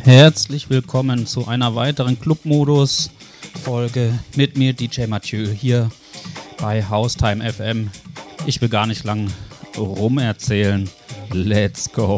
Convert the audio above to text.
Herzlich willkommen zu einer weiteren Clubmodus-Folge mit mir, DJ Mathieu, hier bei Haustime FM. Ich will gar nicht lang rumerzählen. Let's go!